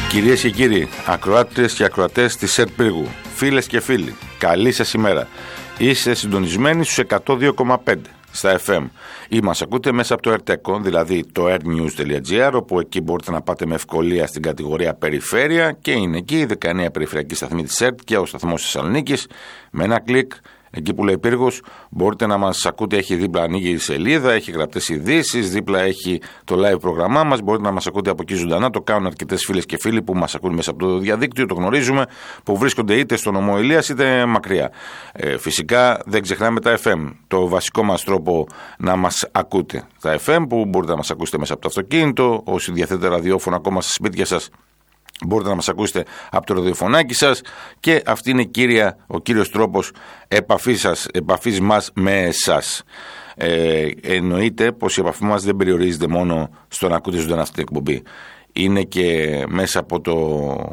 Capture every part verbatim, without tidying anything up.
Κυρίες και κύριοι, ακροάτριες και ακροατές της ΕΡΤ Πύργου, φίλες και φίλοι, καλή σας ημέρα. Είστε συντονισμένοι στους εκατό δύο κόμμα πέντε στα εφ εμ ή μας ακούτε μέσα από το Ερτέκο, δηλαδή το ερτ νιουζ τελεία τζι άρ, όπου εκεί μπορείτε να πάτε με ευκολία στην κατηγορία Περιφέρεια και είναι εκεί η δεκαεννέα περιφερειακή σταθμή της ΕΡΤ και ο σταθμός Θεσσαλονίκης. Με ένα κλικ, εκεί που λέει Πύργος, μπορείτε να μας ακούτε. Έχει δίπλα, ανοίγει η σελίδα, έχει γραπτές ειδήσεις, δίπλα έχει το live πρόγραμμά μας. Μπορείτε να μας ακούτε από εκεί ζωντανά. Το κάνουν αρκετές φίλες και φίλοι που μας ακούν μέσα από το διαδίκτυο, το γνωρίζουμε, που βρίσκονται είτε στον νομό Ηλίας είτε μακριά. Ε, φυσικά δεν ξεχνάμε τα εφ εμ, το βασικό μας τρόπο να μας ακούτε. Τα εφ εμ που μπορείτε να μας ακούσετε μέσα από το αυτοκίνητο, όσοι διαθέτετε ραδιόφωνο ακόμα στα σπίτια σας. Μπορείτε να μας ακούσετε από το ραδιοφωνάκι σας και αυτή είναι κύρια, ο κύριος τρόπος επαφής, σας, επαφής μας με εσάς. Ε, εννοείται πως η επαφή μας δεν περιορίζεται μόνο στο να ακούτε ζωντανά αυτή την εκπομπή. Είναι και μέσα από, το,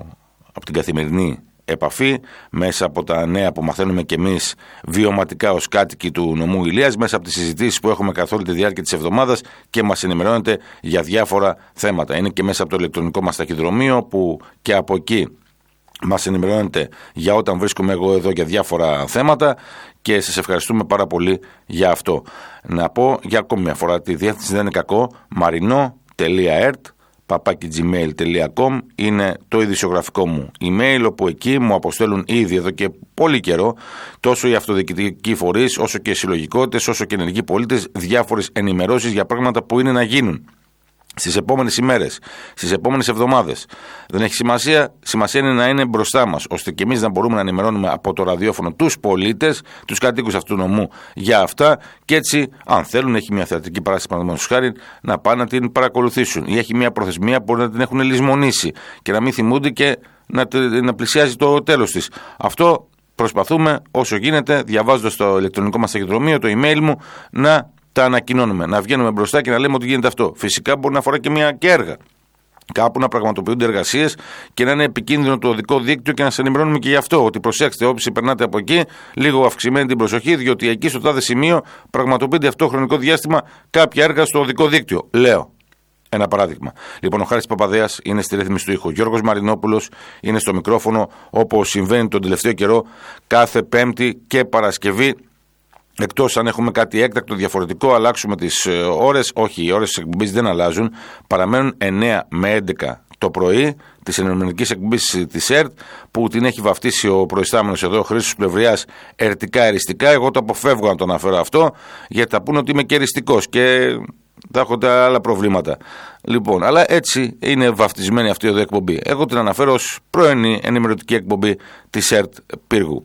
από την καθημερινή επαφή, μέσα από τα νέα που μαθαίνουμε κι εμείς βιωματικά ως κάτοικοι του νομού Ηλίας, μέσα από τις συζητήσεις που έχουμε καθ' όλη τη διάρκεια της εβδομάδας και μας ενημερώνετε για διάφορα θέματα. Είναι και μέσα από το ηλεκτρονικό μας ταχυδρομείο που και από εκεί μας ενημερώνετε για όταν βρίσκομαι εγώ εδώ για διάφορα θέματα και σας ευχαριστούμε πάρα πολύ για αυτό. Να πω για ακόμη μια φορά τη διεύθυνση δεν είναι κακό, marino τελεία ert παπάκι τζι μέιλ τελεία κομ είναι το ειδησιογραφικό μου email, όπου εκεί μου αποστέλουν ήδη εδώ και πολύ καιρό τόσο οι αυτοδιοικητικοί φορείς, όσο και οι συλλογικότητες, όσο και οι ενεργοί πολίτες διάφορες ενημερώσεις για πράγματα που είναι να γίνουν στις επόμενες ημέρες, στις επόμενες εβδομάδες. Δεν έχει σημασία, σημασία είναι να είναι μπροστά μας, ώστε και εμείς να μπορούμε να ενημερώνουμε από το ραδιόφωνο τους πολίτες, τους κατοίκους αυτού του νομού για αυτά και έτσι, αν θέλουν, έχει μια θεατρική παράσταση παραδείγματος χάρη, να πάνε να την παρακολουθήσουν. Ή έχει μια προθεσμία που μπορεί να την έχουν λησμονήσει και να μην θυμούνται και να, να πλησιάζει το τέλος της. Αυτό προσπαθούμε όσο γίνεται, διαβάζοντας το ηλεκτρονικό μας ταχυδρομείο, το email μου, να τα ανακοινώνουμε, να βγαίνουμε μπροστά και να λέμε ότι γίνεται αυτό. Φυσικά μπορεί να αφορά και μια και έργα. Κάπου να πραγματοποιούνται εργασίες και να είναι επικίνδυνο το οδικό δίκτυο και να σας ενημερώνουμε και γι' αυτό. Ότι προσέξτε, όποιοι περνάτε από εκεί, λίγο αυξημένη την προσοχή, διότι εκεί στο τάδε σημείο πραγματοποιείται αυτό το χρονικό διάστημα κάποια έργα στο οδικό δίκτυο. Λέω. Ένα παράδειγμα. Λοιπόν, ο Χάρης Παπαδέας είναι στη ρύθμιση του ήχου. Γιώργος Μαρινόπουλος είναι στο μικρόφωνο, όπως συμβαίνει τον τελευταίο καιρό κάθε Πέμπτη και Παρασκευή. Εκτός αν έχουμε κάτι έκτακτο, διαφορετικό, αλλάξουμε τις ε, ώρες. Όχι, οι ώρες της εκπομπής δεν αλλάζουν. Παραμένουν εννέα με έντεκα το πρωί της ενημερωτικής εκπομπής της ΕΡΤ, που την έχει βαφτίσει ο προϊστάμενος εδώ, ο Χρήστος Πλευριάς, ερτικά εριστικά. Εγώ το αποφεύγω να το αναφέρω αυτό, γιατί θα πούνε ότι είμαι και εριστικός και θα έχω τα άλλα προβλήματα. Λοιπόν, αλλά έτσι είναι βαφτισμένη αυτή εδώ η εκπομπή. Εγώ την αναφέρω ως πρώην ενημερωτική εκπομπή της ΕΡΤ Πύργου.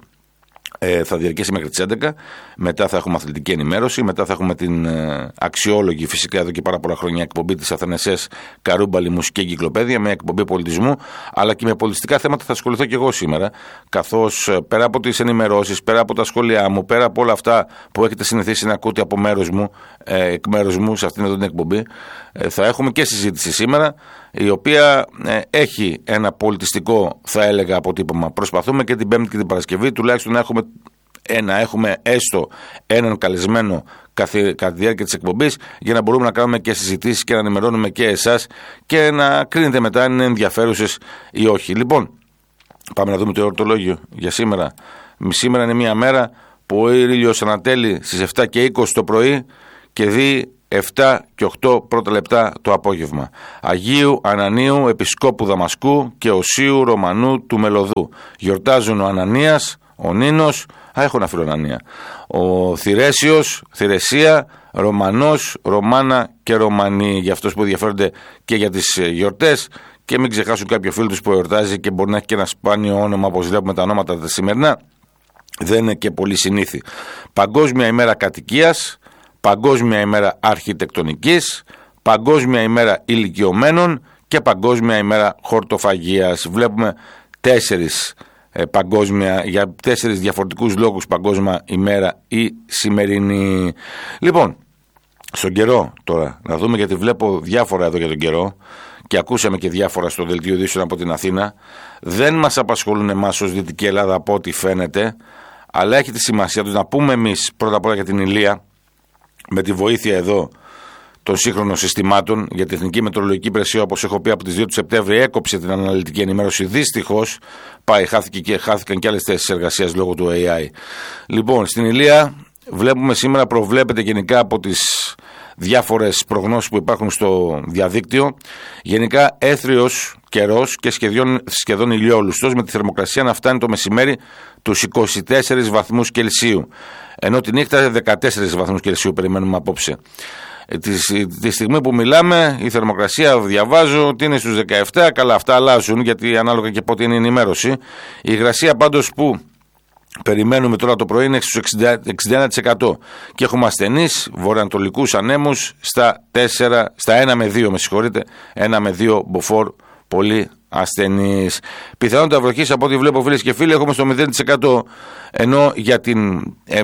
Ε, θα διαρκέσει μέχρι τις έντεκα, μετά θα έχουμε αθλητική ενημέρωση, μετά θα έχουμε την ε, αξιόλογη, φυσικά εδώ και πάρα πολλά χρόνια, εκπομπή της Αθανασίας Καρούμπαλη Μουσική Εγκυκλοπαίδεια, με εκπομπή πολιτισμού, αλλά και με πολιτιστικά θέματα θα ασχοληθώ και εγώ σήμερα, καθώς ε, πέρα από τις ενημερώσεις, πέρα από τα σχόλιά μου, πέρα από όλα αυτά που έχετε συνηθίσει να ακούτε από μέρος μου, ε, εκ μέρους μου σε αυτήν εδώ την εκπομπή, ε, θα έχουμε και συζήτηση σήμερα, η οποία ε, έχει ένα πολιτιστικό, θα έλεγα, αποτύπωμα. Προσπαθούμε και την Πέμπτη και την Παρασκευή τουλάχιστον να έχουμε, ε, να έχουμε έστω έναν καλεσμένο κατά τη διάρκεια της εκπομπής, για να μπορούμε να κάνουμε και συζητήσεις και να ενημερώνουμε και εσάς και να κρίνετε μετά αν είναι ενδιαφέρουσες ή όχι. Λοιπόν, πάμε να δούμε το εορτολόγιο για σήμερα. Σήμερα είναι μια μέρα που ο ήλιος ανατέλει στις εφτά και είκοσι το πρωί και δει εφτά και οκτώ πρώτα λεπτά το απόγευμα. Αγίου Ανανίου Επισκόπου Δαμασκού και Οσίου Ρωμανού του Μελωδού. Γιορτάζουν ο Ανανίας, ο Νίνος, α, έχω ένα φίλο Ανανία, ο Θηρέσιος, Θηρεσία, Ρωμανός, Ρωμάνα και Ρωμανή, για αυτούς που ενδιαφέρονται και για τις γιορτές. Και μην ξεχάσουν κάποιο φίλο τους που εορτάζει και μπορεί να έχει και ένα σπάνιο όνομα, όπως βλέπουμε τα ονόματα τα σημερινά. Δεν είναι και πολύ συνήθι. Παγκόσμια ημέρα κατοικίας, Παγκόσμια ημέρα αρχιτεκτονικής, Παγκόσμια ημέρα ηλικιωμένων και Παγκόσμια ημέρα χορτοφαγίας. Βλέπουμε τέσσερις ε, παγκόσμια, για τέσσερις διαφορετικούς λόγους παγκόσμια ημέρα η σημερινή. Λοιπόν, στον καιρό τώρα, να δούμε, γιατί βλέπω διάφορα εδώ για τον καιρό και ακούσαμε και διάφορα στο δελτίο ειδήσεων από την Αθήνα. Δεν μας απασχολούν εμάς ως Δυτική Ελλάδα από ό,τι φαίνεται, αλλά έχει τη σημασία τους να πούμε εμείς πρώτα απ' όλα για την Ηλία, με τη βοήθεια εδώ των σύγχρονων συστημάτων, γιατί η Εθνική Μετεωρολογική Υπηρεσία, όπως έχω πει, από τις δύο του Σεπτέμβρη έκοψε την αναλυτική ενημέρωση. Δυστυχώς, πάει, χάθηκε και, χάθηκαν και άλλες θέσεις εργασίας λόγω του έι άι. Λοιπόν, στην Ηλία βλέπουμε σήμερα, προβλέπεται γενικά από τις διάφορες προγνώσεις που υπάρχουν στο διαδίκτυο, γενικά έθριος καιρός και σχεδόν, σχεδόν ηλιόλουστος, με τη θερμοκρασία να φτάνει το μεσημέρι τους είκοσι τέσσερις βαθμούς Κελσίου, ενώ τη νύχτα δεκατέσσερις βαθμούς Κελσίου περιμένουμε απόψε. Τη, τη στιγμή που μιλάμε η θερμοκρασία διαβάζω ότι είναι στους δεκαεπτά, καλά αυτά αλλάζουν γιατί ανάλογα και πότε είναι η ενημέρωση. Η υγρασία πάντως που περιμένουμε τώρα το πρωί είναι στους εξήντα ένα τοις εκατό και έχουμε ασθενείς βορειοανατολικούς ανέμους στα, τέσσερα, στα ένα με δύο, με συγχωρείτε, ένα με δύο μποφόρ, πολύ ασθενείς. Πιθανότητα βροχής από ό,τι βλέπω, φίλες και φίλοι, έχουμε στο μηδέν τοις εκατό, ενώ για την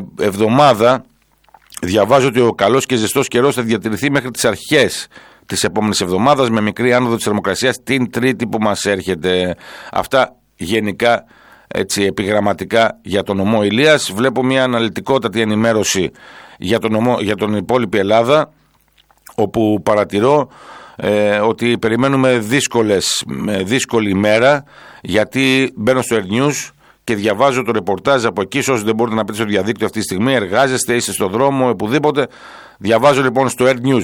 εβδομάδα διαβάζω ότι ο καλός και ζεστός καιρός θα διατηρηθεί μέχρι τις αρχές της επόμενης εβδομάδας, με μικρή άνοδο της θερμοκρασίας την Τρίτη που μας έρχεται. Αυτά γενικά, έτσι, επιγραμματικά για τον νομό Ηλίας. Βλέπω μια αναλυτικότατη ενημέρωση για τον, νομό, για τον υπόλοιπη Ελλάδα, όπου παρατηρώ ε, ότι περιμένουμε δύσκολες, δύσκολη ημέρα, γιατί μπαίνω στο Air News και διαβάζω το ρεπορτάζ από εκεί. Όσοι δεν μπορείτε να πείτε στο διαδίκτυο αυτή τη στιγμή, εργάζεστε, είστε στον δρόμο, οπουδήποτε. Διαβάζω λοιπόν στο Air News,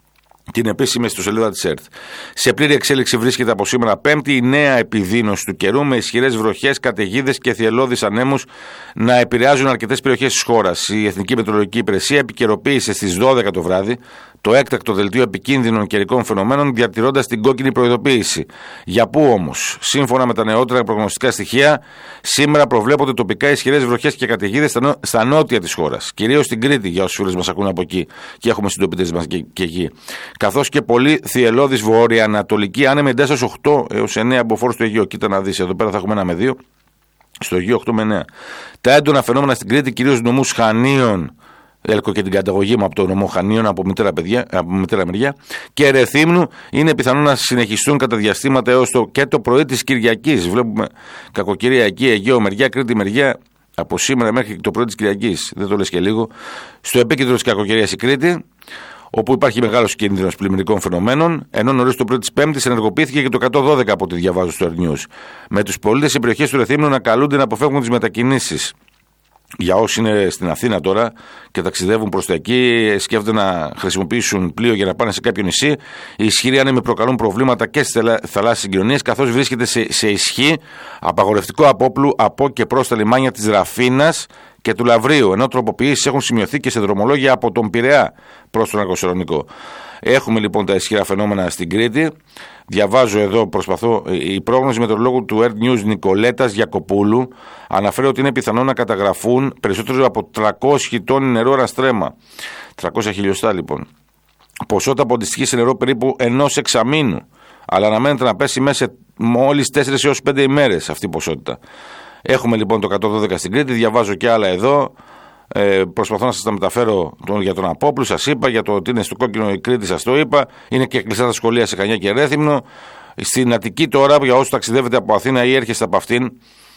την επίσημη ιστοσελίδα της ΕΡΤ. Σε πλήρη εξέλιξη βρίσκεται από σήμερα Πέμπτη η νέα επιδείνωση του καιρού, με ισχυρές βροχές, καταιγίδες και θυελλώδεις ανέμους να επηρεάζουν αρκετές περιοχές της χώρας. Η Εθνική Μετεωρολογική Υπηρεσία επικαιροποίησε στις δώδεκα το βράδυ το έκτακτο δελτίο επικίνδυνων καιρικών φαινομένων, διατηρώντας την κόκκινη προειδοποίηση. Για πού όμως? Σύμφωνα με τα νεότερα προγνωστικά στοιχεία, σήμερα προβλέπονται τοπικά ισχυρές βροχές και καταιγίδες στα, νο... στα νότια της χώρας, κυρίως στην Κρήτη, για όσους φίλους μας ακούν από εκεί και έχουμε συντοπιτές μας και, και εκεί. Καθώς και πολύ θυελλώδης βορειοανατολική άνεμη εντάσσεως οκτώ έως εννέα μποφόρ στο Αιγαίο. Κοίτα να δεις, εδώ πέρα θα έχουμε ένα με δύο, στο Αιγαίο οκτώ με εννέα. Τα έντονα φαινόμενα στην Κρήτη, κυρίως νομούς Χανίων, έλκω και την καταγωγή μου από το νομό Χανίων, από μητέρα, παιδιά, από μητέρα μεριά, και Ρεθύμνου, είναι πιθανό να συνεχιστούν κατά διαστήματα έως το, και το πρωί της Κυριακής. Βλέπουμε κακοκαιρία εκεί, Αιγαίο μεριά, Κρήτη μεριά, από σήμερα μέχρι το πρωί της Κυριακής. Δεν το λες και λίγο. Στο επίκεντρο της κακοκαιρίας η Κρήτη, όπου υπάρχει μεγάλος κίνδυνος πλημμυρικών φαινομένων, ενώ νωρίς το πρωί της Πέμπτης ενεργοποιήθηκε και το εκατόν δώδεκα από ό,τι διαβάζω στο Air News. Με τους πολίτες οι περιοχές του Ρεθύμνου να καλούνται να αποφεύγουν τις μετακινήσεις. Για όσοι είναι στην Αθήνα τώρα και ταξιδεύουν προς τα εκεί, σκέφτονται να χρησιμοποιήσουν πλοίο για να πάνε σε κάποιο νησί, οι ισχυροί άνεμοι προκαλούν προβλήματα και στις θαλάσσιες συγκοινωνίες, καθώς βρίσκεται σε, σε ισχύ απαγορευτικό απόπλου από και προς τα λιμάνια της Ραφίνας και του Λαβρίου, ενώ τροποποιήσεις έχουν σημειωθεί και σε δρομολόγια από τον Πειραιά προς τον Αργοσαλονικό. Έχουμε λοιπόν τα ισχυρά φαινόμενα στην Κρήτη. Διαβάζω εδώ, προσπαθώ, η πρόγνωση μετεωρολόγου του Air News Νικολέτας Γιακοπούλου αναφέρει ότι είναι πιθανό να καταγραφούν περισσότερο από τριακόσιοι τόνοι νερό αναστρέμα. τριακόσια χιλιοστά λοιπόν. Ποσότητα που αντιστοιχεί σε νερό περίπου ενός εξαμήνου. Αλλά αναμένεται να πέσει μέσα μόλις τέσσερις έως πέντε ημέρες αυτή η ποσότητα. Έχουμε λοιπόν το εκατόν δώδεκα στην Κρήτη, διαβάζω και άλλα εδώ. Ε, προσπαθώ να σας τα μεταφέρω τον, για τον Απόπλου, σας είπα, για το ότι είναι στο κόκκινο η Κρήτη, σας το είπα. Είναι και κλειστά τα σχολεία σε Χανιά και Ρέθυμνο. Στην Αττική τώρα, για όσους ταξιδεύετε από Αθήνα ή έρχεστε από αυτήν,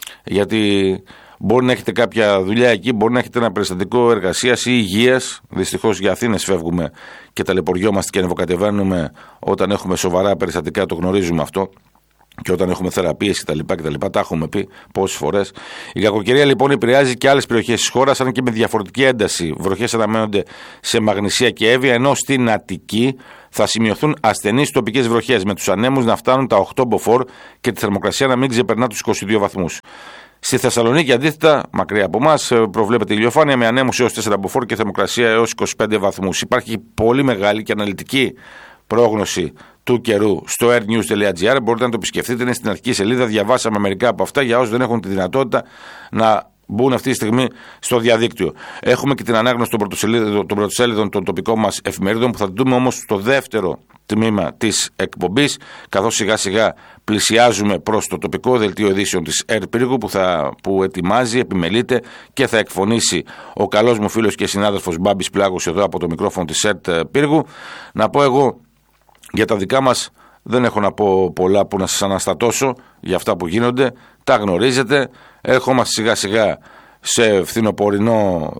γιατί μπορεί να έχετε κάποια δουλειά εκεί, μπορεί να έχετε ένα περιστατικό εργασίας ή υγείας. Δυστυχώς για Αθήνες φεύγουμε και ταλαιπωριόμαστε και ανεβοκατεβαίνουμε όταν έχουμε σοβαρά περιστατικά, το γνωρίζουμε αυτό. Και όταν έχουμε θεραπείες κτλ. κτλ. Τα έχουμε πει πόσες φορές. Η κακοκαιρία λοιπόν επηρεάζει και άλλες περιοχές της χώρας, αν και με διαφορετική ένταση. Βροχές αναμένονται σε Μαγνησία και Εύβοια, ενώ στην Αττική θα σημειωθούν ασθενείς τοπικές βροχές, με τους ανέμους να φτάνουν τα οκτώ μποφόρ και τη θερμοκρασία να μην ξεπερνά τους είκοσι δύο βαθμούς. Στη Θεσσαλονίκη, αντίθετα, μακριά από εμάς, προβλέπεται ηλιοφάνεια με ανέμους έως τέσσερα μποφόρ και θερμοκρασία έως είκοσι πέντε βαθμούς. Υπάρχει πολύ μεγάλη και αναλυτική πρόγνωση του καιρού στο airnews τελεία gr. Μπορείτε να το επισκεφτείτε, είναι στην αρχική σελίδα. Διαβάσαμε μερικά από αυτά για όσους δεν έχουν τη δυνατότητα να μπουν αυτή τη στιγμή στο διαδίκτυο. Έχουμε και την ανάγνωση των πρωτοσέλιδων των τοπικών μας εφημερίδων, που θα την δούμε όμως στο δεύτερο τμήμα της εκπομπής, καθώς σιγά σιγά πλησιάζουμε προς το τοπικό δελτίο ειδήσεων της ΕΡΤ Πύργου, που, θα, που ετοιμάζει, επιμελείται και θα εκφωνήσει ο καλός μου φίλος και συνάδελφος Μπάμπης Πλάγος εδώ από το μικρόφωνο της ΕΡΤ Πύργου. Να πω εγώ για τα δικά μας, δεν έχω να πω πολλά που να σας αναστατώσω για αυτά που γίνονται, τα γνωρίζετε. Έρχομαστε σιγά σιγά σε φθινοπορεινό,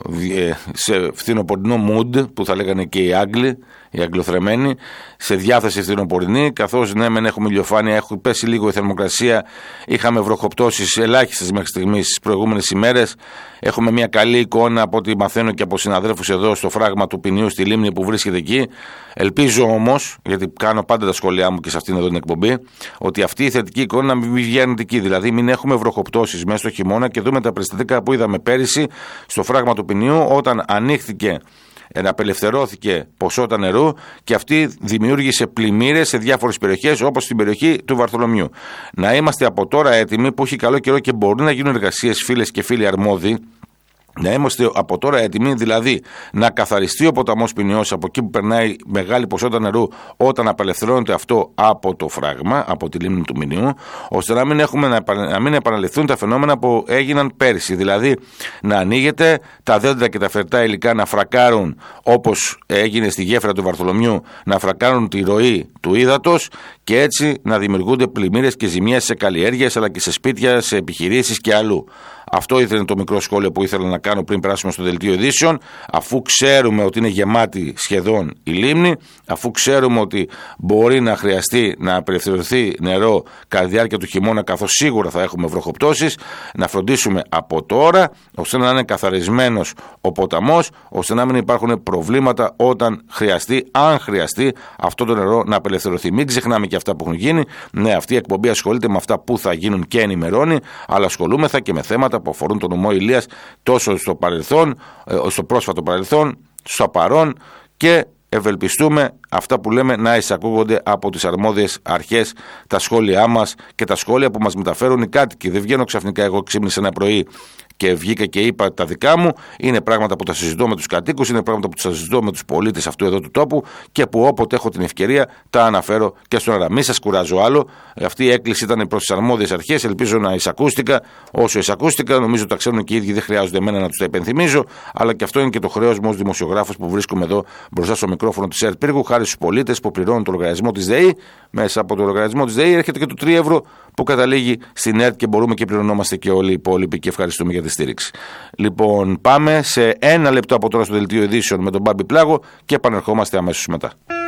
σε φθινοπορεινό mood που θα λέγανε και οι Άγγλοι, οι Αγγλοθρεμένοι, σε διάθεση φθινοπορεινή, καθώς ναι μεν έχουμε ηλιοφάνεια, έχει πέσει λίγο η θερμοκρασία, είχαμε βροχοπτώσεις ελάχιστες μέχρι στιγμής στις προηγούμενες ημέρες, έχουμε μια καλή εικόνα από ό,τι μαθαίνω και από συναδέλφους εδώ στο φράγμα του ποινιού στη Λίμνη που βρίσκεται εκεί. Ελπίζω όμως, γιατί κάνω πάντα τα σχόλιά μου και σε αυτήν εδώ την εκπομπή, ότι αυτή η θετική εικόνα να μην βγει αρνητική, δηλαδή μην έχουμε βροχοπτώσεις μέσα στο χειμώνα και δούμε τα περιστατικά που είδαμε πέρυσι στο φράγμα του ποινιού όταν ανοίχθηκε, απελευθερώθηκε ποσότητα νερού και αυτή δημιούργησε πλημμύρες σε διάφορες περιοχές όπως στην περιοχή του Βαρθολομιού. Να είμαστε από τώρα έτοιμοι, που έχει καλό καιρό και μπορεί να γίνουν εργασίες, φίλες και φίλοι αρμόδιοι. Να είμαστε από τώρα έτοιμοι, δηλαδή να καθαριστεί ο ποταμός Ποινιός από εκεί που περνάει μεγάλη ποσότητα νερού όταν απελευθερώνεται αυτό από το φράγμα, από τη λίμνη του Μηνιού, ώστε να μην, έχουμε, να μην επαναληφθούν τα φαινόμενα που έγιναν πέρσι. Δηλαδή να ανοίγεται τα δέντρα και τα φερτά υλικά να φρακάρουν όπως έγινε στη γέφυρα του Βαρθολομιού, να φρακάρουν τη ροή του ύδατος και έτσι να δημιουργούνται πλημμύρες και ζημιές σε καλλιέργειες αλλά και σε σπίτια, σε επιχειρήσεις και αλλού. Αυτό ήταν το μικρό σχόλιο που ήθελα να κάνω πριν περάσουμε στο δελτίο ειδήσεων, αφού ξέρουμε ότι είναι γεμάτη σχεδόν η λίμνη, αφού ξέρουμε ότι μπορεί να χρειαστεί να απελευθερωθεί νερό κατά τη διάρκεια του χειμώνα, καθώς σίγουρα θα έχουμε βροχοπτώσεις, να φροντίσουμε από τώρα ώστε να είναι καθαρισμένος ο ποταμός, ώστε να μην υπάρχουν προβλήματα όταν χρειαστεί, αν χρειαστεί αυτό το νερό να απελευθερωθεί. Μην ξεχνάμε και αυτά που έχουν γίνει. Ναι, αυτή η εκπομπή ασχολείται με αυτά που θα γίνουν και ενημερώνει, αλλά ασχολούμεθα και με θέματα που αφορούν τον νομό Ηλίας τόσο στο παρελθόν, στο πρόσφατο παρελθόν, στο παρόν, και ευελπιστούμε αυτά που λέμε να εισακούγονται από τις αρμόδιες αρχές, τα σχόλιά μας και τα σχόλια που μας μεταφέρουν οι κάτοικοι. Δεν βγαίνω ξαφνικά, εγώ ξύπνησα ένα πρωί και βγήκα και είπα τα δικά μου. Είναι πράγματα που τα συζητώ με τους κατοίκους, είναι πράγματα που τα συζητώ με τους πολίτες αυτού εδώ του τόπου και που όποτε έχω την ευκαιρία τα αναφέρω και στον αέρα. Μη σας κουράζω άλλο. Αυτή η έκκληση ήταν προς τις αρμόδιες αρχές. Ελπίζω να εισακούστηκα. Όσο εισακούστηκα, νομίζω τα ξέρουν και οι ίδιοι, δεν χρειάζονται εμένα να τους τα υπενθυμίζω. Αλλά και αυτό είναι και το χρέος μου ως δημοσιογράφος που βρίσκομαι εδώ μπροστά στο μικρόφωνο της ΕΡΤ Πύργου, χάρη στους πολίτες που πληρώνουν το λογαριασμό της ΔΕΗ. Μέσα από το λογαριασμό της ΔΕΗ έρχεται και το τρία ευρώ που καταλήγει στην ΕΡΤ και μπορούμε και πληρωνόμαστε και όλοι οι υπόλοιποι και ευχαριστούμε για τη στήριξη. Λοιπόν, πάμε σε ένα λεπτό από τώρα στο δελτίο ειδήσεων με τον Μπάμπη Πλάγο και επανερχόμαστε αμέσως μετά.